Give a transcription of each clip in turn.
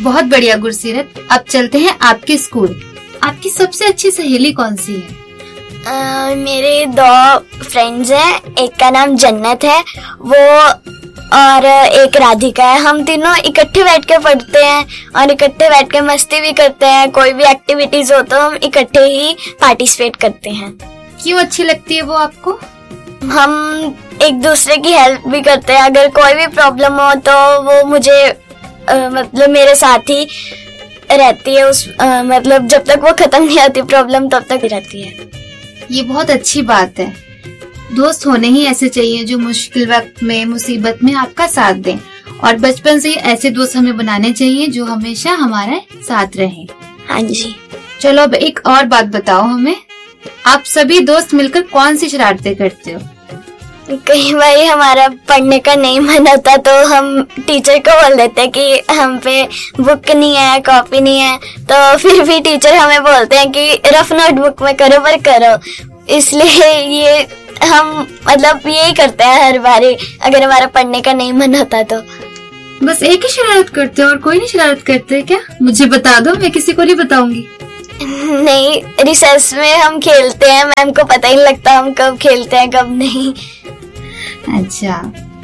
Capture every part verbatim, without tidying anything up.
बहुत बढ़िया गुरसीरत, अब चलते हैं आपके स्कूल। आपकी सबसे अच्छी सहेली कौन सी है? uh, मेरे दो फ्रेंड्स हैं, एक का नाम जन्नत है वो और एक राधिका है। हम तीनों इकट्ठे बैठ के पढ़ते हैं और इकट्ठे बैठ के मस्ती भी करते हैं। कोई भी एक्टिविटीज हो तो हम इकट्ठे ही पार्टिसिपेट करते हैं। क्यों अच्छी लगती है वो आपको? हम एक दूसरे की हेल्प भी करते हैं। अगर कोई भी प्रॉब्लम हो तो वो मुझे आ, मतलब मेरे साथ ही रहती है। उस आ, मतलब जब तक वो खत्म नहीं होती प्रॉब्लम तब तक ही रहती है। ये बहुत अच्छी बात है। दोस्त होने ही ऐसे चाहिए जो मुश्किल वक्त में, मुसीबत में आपका साथ दें। और बचपन से ही ऐसे दोस्त हमें बनाने चाहिए जो हमेशा हमारे साथ रहें। हाँ जी। चलो अब एक और बात बताओ हमें, आप सभी दोस्त मिलकर कौन सी शरारतें करते हो? कई बार हमारा पढ़ने का नहीं मन होता तो हम टीचर को बोल देते हैं कि हम पे बुक नहीं है, कॉपी नहीं है, तो फिर भी टीचर हमें बोलते हैं कि रफ नोटबुक में करो पर करो। इसलिए ये हम मतलब यही करते हैं हर बारी अगर हमारा पढ़ने का नहीं मन होता तो। बस एक ही शरारत करते हो और कोई नहीं शरारत करते क्या? मुझे बता दो, मैं किसी को नहीं बताऊंगी। नहीं, रिसेस में हम खेलते हैं, मैम को पता ही नहीं लगता हम कब खेलते हैं कब नहीं। अच्छा,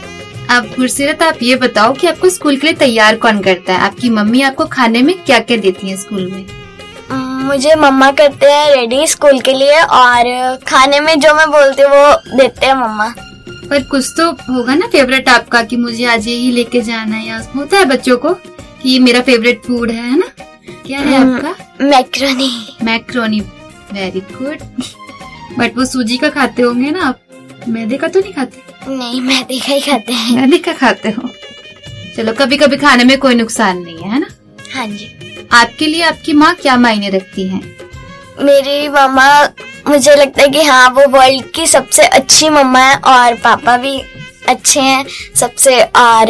अब गुरसीरत आप ये बताओ कि आपको स्कूल के लिए तैयार कौन करता है? आपकी मम्मी आपको खाने में क्या क्या देती है स्कूल में? मुझे मम्मा करते हैं रेडी स्कूल के लिए और खाने में जो मैं बोलती हूँ वो देते हैं मम्मा। पर कुछ तो होगा ना फेवरेट आपका कि मुझे आज यही लेके जाना है, या होता है बच्चों को कि ये मेरा फेवरेट फूड है, है ना? क्या है आपका? Macaroni. Macaroni, very good. But वो सूजी का खाते होंगे ना आप, मैदे का तो नहीं खाते? नहीं, मैदे का ही खाते हैं। मैदे का खाते हो? चलो, कभी कभी खाने में कोई नुकसान नहीं है, है ना? हाँ जी। आपके लिए आपकी माँ क्या मायने रखती है? मेरी मामा, मुझे लगता है कि हाँ वो वर्ल्ड की सबसे अच्छी मम्मा है और पापा भी अच्छे हैं सबसे। और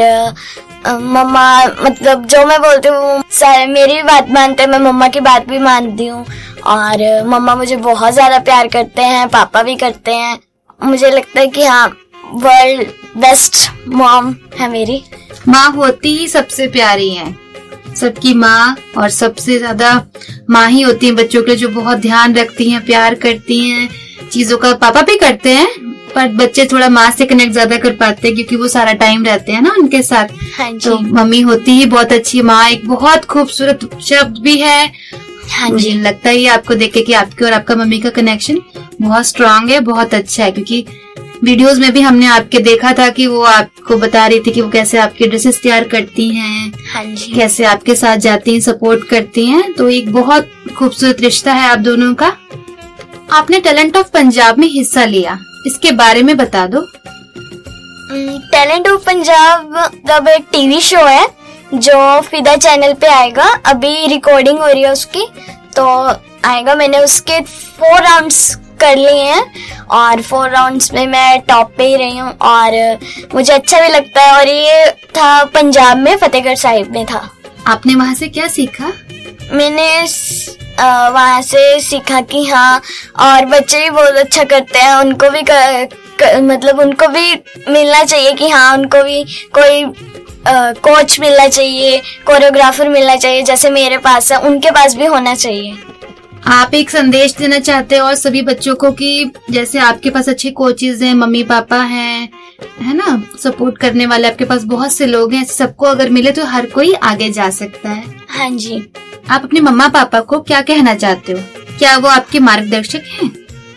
मम्मा मतलब जो मैं बोलती हूँ सारे मेरी भी बात मानते हैं, मैं मम्मा की बात भी मानती हूँ। और मम्मा मुझे बहुत ज्यादा प्यार करते हैं, पापा भी करते हैं। मुझे लगता है कि हाँ वर्ल्ड बेस्ट मॉम है मेरी। माँ होती ही सबसे प्यारी है, सबकी माँ, और सबसे ज्यादा माँ ही होती है बच्चों के, जो बहुत ध्यान रखती हैं, प्यार करती हैं चीजों का। पापा भी करते हैं पर बच्चे थोड़ा माँ से कनेक्ट ज्यादा कर पाते हैं क्योंकि वो सारा टाइम रहते हैं ना उनके साथ। हाँ जी। तो मम्मी होती ही बहुत अच्छी माँ, एक बहुत खूबसूरत शब्द भी है। हाँ मुझे लगता है आपको देख के कि आपके और आपका मम्मी का कनेक्शन बहुत स्ट्रांग है, बहुत अच्छा है। क्योंकि वीडियोस में भी हमने आपके देखा था कि वो आपको बता रही थी कि वो कैसे आपके ड्रेसेस तैयार करती हैं। हाँ जी। कैसे आपके साथ जाती हैं, सपोर्ट करती हैं। तो एक बहुत खूबसूरत रिश्ता है आप दोनों का। आपने टैलेंट ऑफ पंजाब में हिस्सा लिया, इसके बारे में बता दो। टैलेंट ऑफ पंजाब अब एक टीवी शो है जो फिदा चैनल पे आएगा। अभी रिकॉर्डिंग हो रही है उसकी, तो आएगा। मैंने उसके फोर राउंड्स कर लिए हैं और फोर राउंड्स में मैं टॉप पे ही रही हूँ और मुझे अच्छा भी लगता है। और ये था पंजाब में, फतेहगढ़ साहिब में था। आपने वहाँ से क्या सीखा? मैंने वहाँ से सीखा कि हाँ और बच्चे भी बहुत अच्छा करते हैं, उनको भी कर, कर, मतलब उनको भी मिलना चाहिए कि हाँ उनको भी कोई आ, कोच मिलना चाहिए, कोरियोग्राफर मिलना चाहिए जैसे मेरे पास है, उनके पास भी होना चाहिए। आप एक संदेश देना चाहते हो और सभी बच्चों को कि जैसे आपके पास अच्छे कोचेज हैं, मम्मी पापा हैं, है ना, सपोर्ट करने वाले आपके पास बहुत से लोग हैं, सबको अगर मिले तो हर कोई आगे जा सकता है। हाँ जी। आप अपने मम्मा पापा को क्या कहना चाहते हो? क्या वो आपके मार्गदर्शक हैं?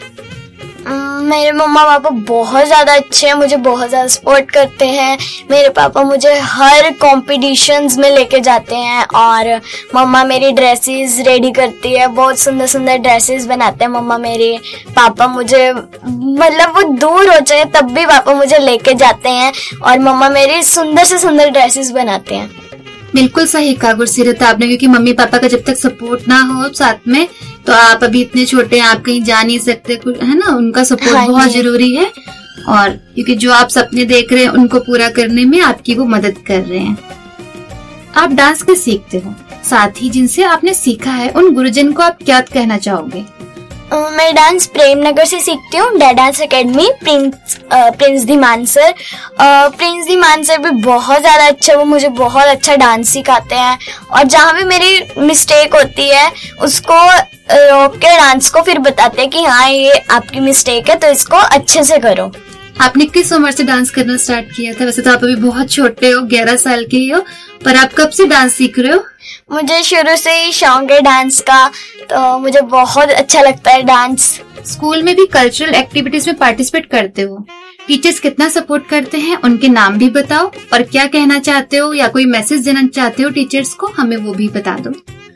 मेरे मम्मा पापा बहुत ज्यादा अच्छे हैं, मुझे बहुत ज्यादा सपोर्ट करते हैं। मेरे पापा मुझे हर कॉम्पिटिशन्स में लेके जाते हैं और मम्मा मेरी ड्रेसेस रेडी करती है, बहुत सुंदर सुंदर ड्रेसेस बनाते हैं मम्मा मेरे। पापा मुझे मतलब वो दूर हो जाए तब भी पापा मुझे लेके जाते हैं और मम्मा मेरी सुंदर से सुंदर ड्रेसेस बनाते हैं। बिल्कुल सही कहा गुरसीरत आपने, क्योंकि मम्मी पापा का जब तक सपोर्ट ना हो साथ में तो आप अभी इतने छोटे हैं, आप कहीं जा नहीं सकते, है ना। उनका सपोर्ट हाँ बहुत जरूरी है और क्योंकि जो आप सपने देख रहे हैं उनको पूरा करने में आपकी वो मदद कर रहे हैं। आप डांस के सीखते हो, साथ ही जिनसे आपने सीखा है उन गुरुजन को आप क्या कहना चाहोगे? मैं डांस प्रेमनगर से सीखती हूँ, day dance academy, Prince Prince Dhiman sir. Prince Dhiman sir भी बहुत ज़्यादा अच्छे, वो मुझे बहुत अच्छा डांस सिखाते हैं और जहाँ भी मेरी मिस्टेक होती है उसको रोक के डांस को फिर बताते हैं कि हाँ ये आपकी मिस्टेक है तो इसको अच्छे से करो। आपने किस उम्र से डांस करना स्टार्ट किया था? वैसे तो आप अभी बहुत छोटे हो, ग्यारह साल के ही हो, पर आप कब से डांस सीख रहे हो? मुझे शुरू से ही शौक है डांस का, तो मुझे बहुत अच्छा लगता है डांस। स्कूल में भी कल्चरल एक्टिविटीज में पार्टिसिपेट करते हो, टीचर्स कितना सपोर्ट करते हैं, उनके नाम भी बताओ और क्या कहना चाहते हो या कोई मैसेज देना चाहते हो टीचर्स को, हमें वो भी बता दो।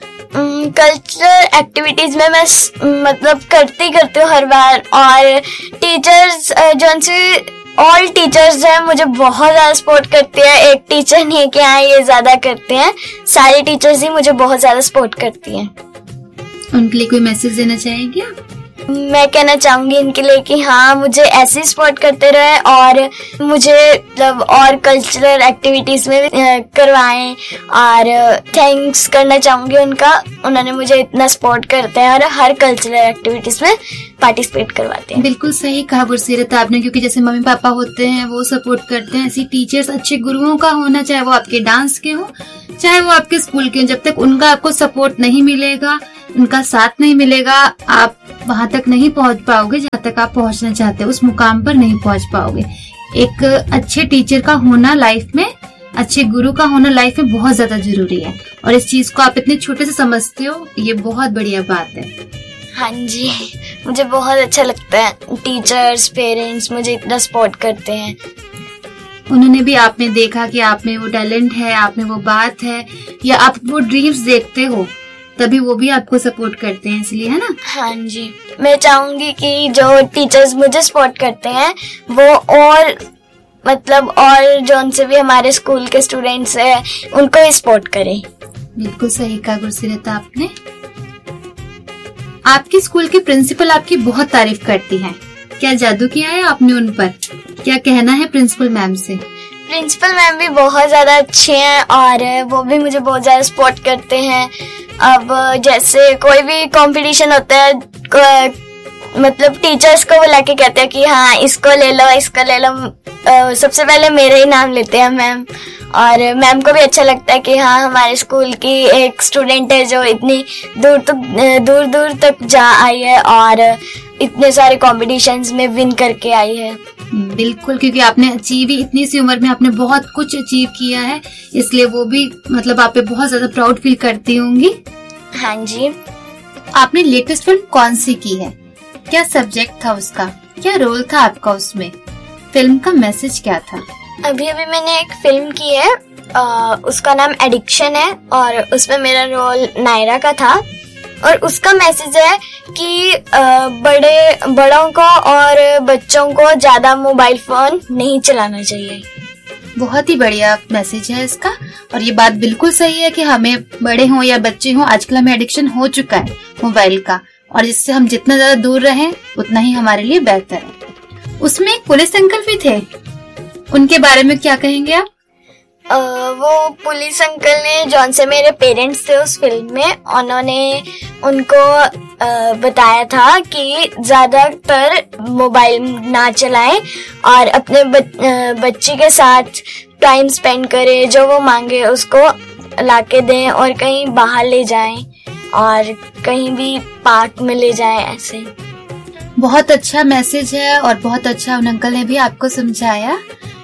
कल्चरल एक्टिविटीज में मैं मतलब करती करती हूँ हर बार, और टीचर्स जो से ऑल टीचर्स हैं मुझे बहुत ज्यादा सपोर्ट करती है। एक टीचर नहीं है कि हाँ ये ज्यादा करते हैं, सारे टीचर्स ही मुझे बहुत ज्यादा सपोर्ट करती हैं। उनके लिए कोई मैसेज देना चाहेंगे आप? मैं कहना चाहूंगी इनके लिए कि हाँ मुझे ऐसे ही सपोर्ट करते रहे और मुझे मतलब और कल्चरल एक्टिविटीज में करवाएं, और थैंक्स करना चाहूंगी उनका, उन्होंने मुझे इतना सपोर्ट करते हैं और हर कल्चरल एक्टिविटीज में पार्टिसिपेट करवाते हैं। बिल्कुल सही कहा गुरसीरत आपने, क्योंकि जैसे मम्मी पापा होते हैं वो सपोर्ट करते हैं, ऐसी टीचर्स अच्छे गुरुओं का होना, चाहे वो आपके डांस के हो चाहे वो आपके स्कूल के, जब तक उनका आपको सपोर्ट नहीं मिलेगा, उनका साथ नहीं मिलेगा, आप वहां तक नहीं पहुंच पाओगे जहां तक आप पहुंचना चाहते हो, उस मुकाम पर नहीं पहुंच पाओगे। एक अच्छे टीचर का होना लाइफ में, अच्छे गुरु का होना लाइफ में बहुत ज्यादा जरूरी है, और इस चीज को आप इतने छोटे से समझते हो, ये बहुत बढ़िया बात है। हाँ जी, मुझे बहुत अच्छा लगता है, टीचर्स पेरेंट्स मुझे इतना सपोर्ट करते हैं। उन्होंने भी आप में देखा कि आप में वो टैलेंट है, आप में वो बात है, या आप वो ड्रीम्स देखते हो, तभी वो भी आपको सपोर्ट करते हैं, इसलिए, है ना? हाँ जी, मैं चाहूंगी कि जो टीचर्स मुझे सपोर्ट करते हैं वो और मतलब और जो उनसे भी हमारे स्कूल के स्टूडेंट्स हैं उनको सपोर्ट करें। बिल्कुल सही कहा गुरसीरत आपने। आपके स्कूल के प्रिंसिपल आपकी बहुत तारीफ करती हैं, क्या जादू किया है आपने उन पर? क्या कहना है प्रिंसिपल मैम से? प्रिंसिपल मैम भी बहुत ज्यादा अच्छे हैं और वो भी मुझे बहुत ज्यादा सपोर्ट करते हैं। अब जैसे कोई भी कंपटीशन होता है, मतलब टीचर्स को बुला के कहते हैं कि हाँ इसको ले लो इसको ले लो, सबसे पहले मेरा ही नाम लेते हैं मैम, और मैम को भी अच्छा लगता है कि हाँ हमारे स्कूल की एक स्टूडेंट है जो इतनी दूर तक दूर दूर तक जा आई है और इतने सारे कॉम्पिटिशन्स में विन करके आई है। बिल्कुल, क्योंकि आपने अचीव ही इतनी सी उम्र में आपने बहुत कुछ अचीव किया है, इसलिए वो भी मतलब आप पे बहुत ज्यादा प्राउड फील करती होंगी। हाँ जी। आपने लेटेस्ट फिल्म कौन सी की है? क्या सब्जेक्ट था उसका? क्या रोल था आपका उसमें? फिल्म का मैसेज क्या था? अभी अभी मैंने एक फिल्म की है, आ, उसका नाम एडिक्शन है और उसमें मेरा रोल नायरा का था, और उसका मैसेज है कि आ, बड़े बड़ों को और बच्चों को ज्यादा मोबाइल फोन नहीं चलाना चाहिए। बहुत ही बढ़िया मैसेज है इसका, और ये बात बिल्कुल सही है कि हमें बड़े हों या बच्चे हों, आजकल हमें एडिक्शन हो चुका है मोबाइल का, और जिससे हम जितना ज्यादा दूर रहें उतना ही हमारे लिए बेहतर है। उसमें एक पुलिस अंकल भी थे, उनके बारे में क्या कहेंगे आप? आ, वो पुलिस अंकल ने जौन से मेरे पेरेंट्स थे उस फिल्म में, उन्होंने उनको आ, बताया था कि ज्यादातर मोबाइल ना चलाएं और अपने बच्चे के साथ टाइम स्पेंड करें, जो वो मांगे उसको लाके दें और कहीं बाहर ले जाएं और कहीं भी पार्क में ले जाएं। ऐसे बहुत अच्छा मैसेज है और बहुत अच्छा उन अंकल ने भी आपको समझाया,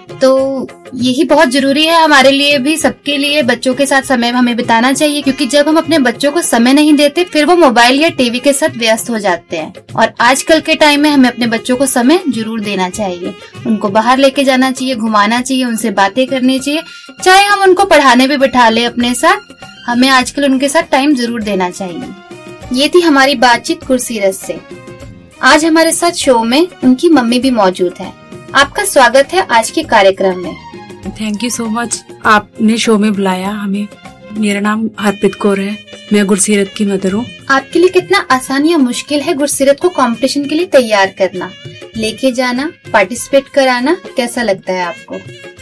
तो यही बहुत जरूरी है हमारे लिए भी, सबके लिए। बच्चों के साथ समय हमें बिताना चाहिए, क्योंकि जब हम अपने बच्चों को समय नहीं देते फिर वो मोबाइल या टीवी के साथ व्यस्त हो जाते हैं, और आजकल के टाइम में हमें अपने बच्चों को समय जरूर देना चाहिए, उनको बाहर लेके जाना चाहिए, घुमाना चाहिए, उनसे बातें करनी चाहिए, चाहे हम उनको पढ़ाने भी बिठा ले अपने साथ, हमें आजकल उनके साथ टाइम जरूर देना चाहिए। ये थी हमारी बातचीत गुरसीरत से। आज हमारे साथ शो में उनकी मम्मी भी मौजूद है। आपका स्वागत है आज के कार्यक्रम में। थैंक यू सो मच, आपने शो में बुलाया हमें। मेरा नाम हरप्रीत कौर है, मैं गुरसीरत की मदर हूँ। आपके लिए कितना आसान या मुश्किल है गुरसीरत को कंपटीशन के लिए तैयार करना, लेके जाना, पार्टिसिपेट कराना, कैसा लगता है आपको?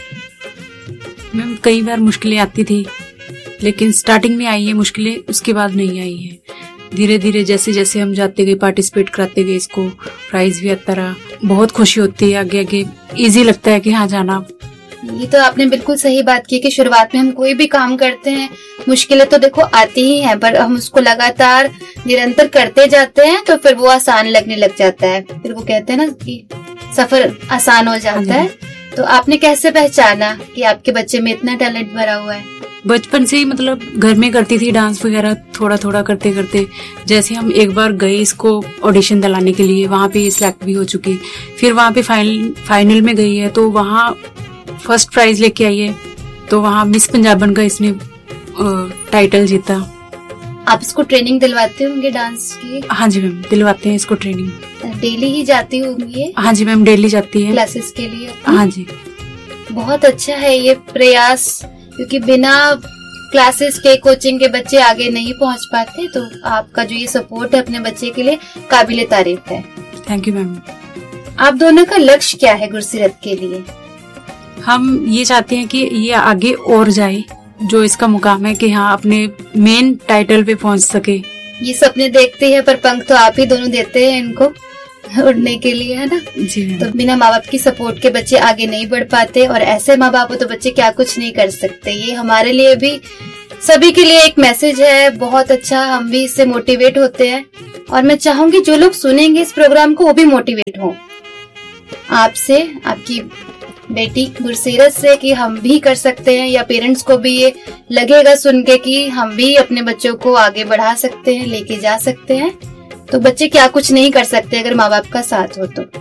मैम कई बार मुश्किलें आती थी, लेकिन स्टार्टिंग में आई है मुश्किलें, उसके बाद नहीं आई है। धीरे धीरे जैसे जैसे हम जाते गए, पार्टिसिपेट कराते गए, इसको प्राइज भी आता रहा। बहुत खुशी होती है, आगे आगे इजी लगता है कि हाँ जाना। ये तो आपने बिल्कुल सही बात की कि शुरुआत में हम कोई भी काम करते हैं, मुश्किलें तो देखो आती ही हैं, पर हम उसको लगातार निरंतर करते जाते हैं तो फिर वो आसान लगने लग जाता है। फिर वो कहते हैं ना कि सफर आसान हो जाता है। तो आपने कैसे पहचाना कि आपके बच्चे में इतना टैलेंट भरा हुआ है? बचपन से ही मतलब घर में करती थी डांस वगैरह, थोड़ा थोड़ा करते करते जैसे हम एक बार गए इसको ऑडिशन दिलाने के लिए, वहाँ पे सिलेक्ट भी हो चुकी। फिर वहाँ पे फाइनल फाइनल में गई है तो वहाँ फर्स्ट प्राइज लेके आई है। तो वहाँ मिस पंजाबन का इसने टाइटल जीता। आप इसको ट्रेनिंग दिलवाते होंगे डांस की? हाँ जी मैम, दिलवाते हैं इसको ट्रेनिंग। डेली ही जाती होंगी? हाँ जी मैम, डेली जाती है क्लासेस के लिए। हाँ जी, बहुत अच्छा है ये प्रयास, क्योंकि बिना क्लासेस के, कोचिंग के बच्चे आगे नहीं पहुंच पाते। तो आपका जो ये सपोर्ट है अपने बच्चे के लिए काबिले तारीफ है। Thank you ma'am. आप दोनों का लक्ष्य क्या है गुरसीरत के लिए? हम ये चाहते हैं कि ये आगे और जाए, जो इसका मुकाम है कि हाँ अपने मेन टाइटल पे पहुंच सके। ये सपने देखते हैं पर पंख तो आप ही दोनों देते हैं इनको उड़ने के लिए, है ना? जी। तो बिना माँ बाप की सपोर्ट के बच्चे आगे नहीं बढ़ पाते, और ऐसे माँ बाप हो तो बच्चे क्या कुछ नहीं कर सकते। ये हमारे लिए भी, सभी के लिए एक मैसेज है बहुत अच्छा। हम भी इससे मोटिवेट होते हैं, और मैं चाहूंगी जो लोग सुनेंगे इस प्रोग्राम को वो भी मोटिवेट हो आपसे, आपकी बेटी गुरसीरत से, कि हम भी कर सकते हैं, या पेरेंट्स को भी ये लगेगा सुन के कि हम भी अपने बच्चों को आगे बढ़ा सकते हैं, लेके जा सकते हैं। तो बच्चे क्या कुछ नहीं कर सकते अगर माँ बाप का साथ हो तो।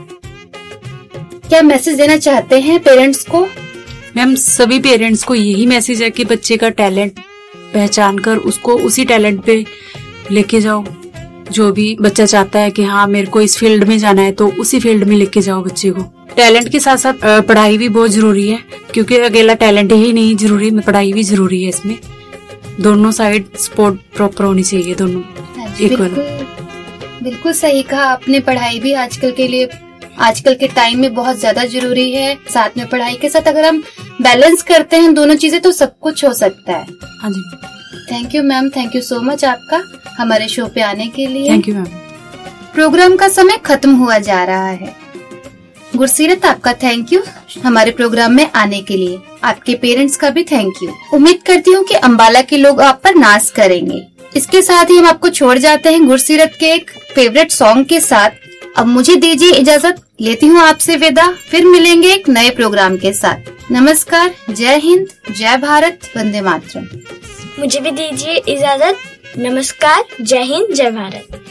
क्या मैसेज देना चाहते हैं पेरेंट्स को? मैम, सभी पेरेंट्स को यही मैसेज है कि बच्चे का टैलेंट पहचान कर उसको उसी टैलेंट पे लेके जाओ। जो भी बच्चा चाहता है कि हाँ मेरे को इस फील्ड में जाना है तो उसी फील्ड में लेके जाओ बच्चे को। टैलेंट के साथ साथ पढ़ाई भी बहुत जरूरी है, क्योंकि अकेला टैलेंट ही नहीं जरूरी, पढ़ाई भी जरूरी है। इसमें दोनों साइड सपोर्ट प्रॉपर होनी चाहिए, दोनों इक्वल। बिल्कुल, बिल्कुल सही कहा आपने। पढ़ाई भी आजकल के लिए, आजकल के टाइम में बहुत ज्यादा जरूरी है। साथ में पढ़ाई के साथ अगर हम बैलेंस करते हैं दोनों चीजें तो सब कुछ हो सकता है। हाँ जी। Thank you ma'am, thank you so much आपका हमारे शो पे आने के लिए। Thank you ma'am. प्रोग्राम का समय खत्म हुआ जा रहा है। गुरसीरत, आपका थैंक यू हमारे प्रोग्राम में आने के लिए। आपके पेरेंट्स का भी थैंक यू। उम्मीद करती हूँ कि अम्बाला के लोग आप पर नाज करेंगे। इसके साथ ही हम आपको छोड़ जाते हैं गुरसीरत के एक फेवरेट सॉन्ग के साथ। अब मुझे दीजिए इजाजत, लेती हूँ आपसे विदा। फिर मिलेंगे एक नए प्रोग्राम के साथ। नमस्कार, जय हिंद, जय भारत, वंदे मातरम। मुझे भी दीजिए इजाजत। नमस्कार, जय हिंद, जय भारत।